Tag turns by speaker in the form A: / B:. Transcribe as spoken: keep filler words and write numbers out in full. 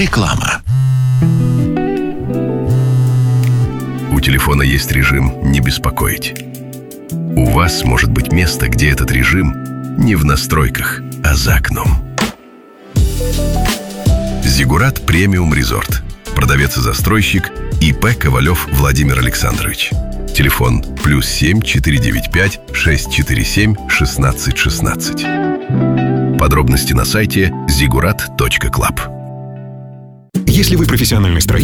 A: Реклама.
B: У телефона есть режим «Не беспокоить». У вас может быть место, где этот режим не в настройках, а за окном. Зигурат Премиум Резорт. Продавец и застройщик ИП Ковалев Владимир Александрович. Телефон плюс семь четыреста девяносто пять шестьсот сорок семь шестнадцать шестнадцать. Подробности на сайте зигурат точка клаб.
C: Если вы профессиональный строитель,